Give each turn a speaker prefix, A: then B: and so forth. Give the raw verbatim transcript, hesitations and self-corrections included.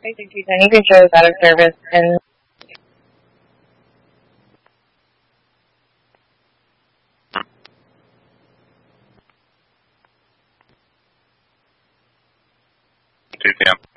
A: I think you can show is out of service and
B: two p.m.